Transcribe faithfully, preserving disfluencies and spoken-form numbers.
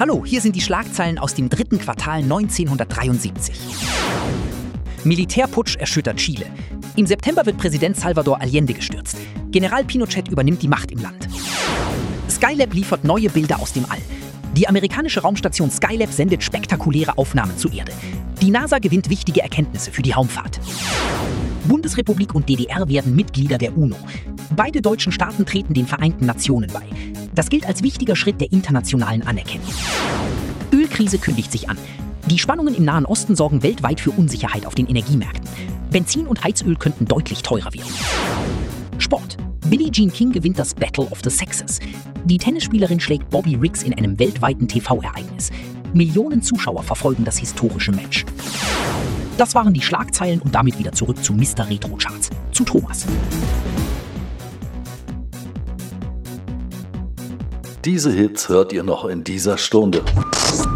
Hallo, hier sind die Schlagzeilen aus dem dritten Quartal neunzehnhundertdreiundsiebzig. Militärputsch erschüttert Chile. Im September wird Präsident Salvador Allende gestürzt. General Pinochet übernimmt die Macht im Land. Skylab liefert neue Bilder aus dem All. Die amerikanische Raumstation Skylab sendet spektakuläre Aufnahmen zur Erde. Die NASA gewinnt wichtige Erkenntnisse für die Raumfahrt. Bundesrepublik und D D R werden Mitglieder der UNO. Beide deutschen Staaten treten den Vereinten Nationen bei. Das gilt als wichtiger Schritt der internationalen Anerkennung. Ölkrise kündigt sich an. Die Spannungen im Nahen Osten sorgen weltweit für Unsicherheit auf den Energiemärkten. Benzin und Heizöl könnten deutlich teurer werden. Sport. Billie Jean King gewinnt das Battle of the Sexes. Die Tennisspielerin schlägt Bobby Riggs in einem weltweiten T V-Ereignis. Millionen Zuschauer verfolgen das historische Match. Das waren die Schlagzeilen und damit wieder zurück zu Mister Retro Charts. Zu Thomas. Diese Hits hört ihr noch in dieser Stunde.